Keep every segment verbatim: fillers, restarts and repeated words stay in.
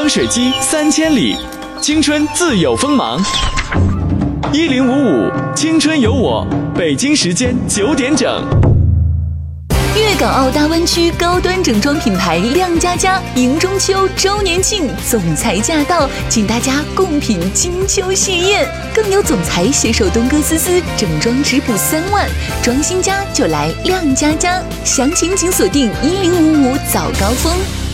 装水机三千里，青春自有锋芒。一零五五，青春有我。北京时间九点整。 粤港澳大湾区高端整装品牌亮佳佳迎中秋周年庆总裁驾到，请大家共品金秋喜宴。更有总裁携手东哥思思整装直补三万，装新家就来亮佳佳，详情请锁定一零五五早高峰。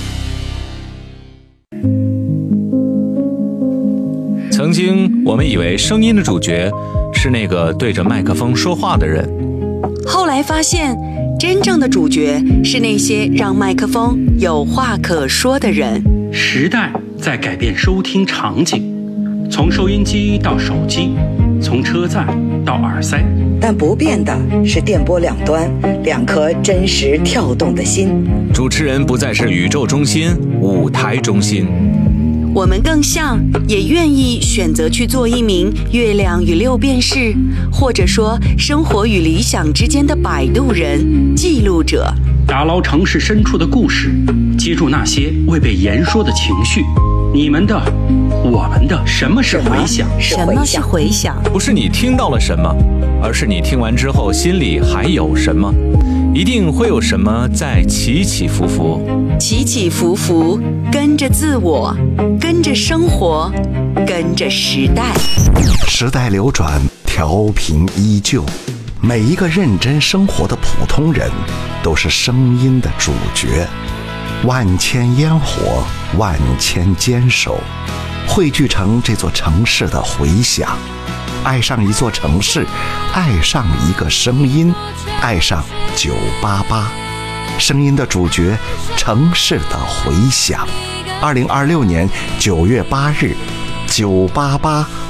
曾经我们以为声音的主角是那个对着麦克风说话的人， 后来发现真正的主角是那些让麦克风有话可说的人。 时代在改变收听场景，从收音机到手机，从车载到耳塞， 但不变的是电波两端两颗真实跳动的心。 主持人不再是宇宙中心、舞台中心， 我们更像，也愿意选择去做一名月亮与六便士，或者说生活与理想之间的摆渡人、记录者， 打捞城市深处的故事，接住那些未被言说的情绪。你们的，我们的，什么是回响？ 什么是回响？ 不是你听到了什么，而是你听完之后心里还有什么。一定会有什么在起起伏伏， 起起伏伏，跟着自我，跟着生活，跟着时代。 时代流转，调频依旧。每一个认真生活的普通人，都是声音的主角。万千烟火，万千坚守，汇聚成这座城市的回响。爱上一座城市，爱上一个声音，爱上九八八，声音的主角，城市的回响。二零二六年九月八日，九八八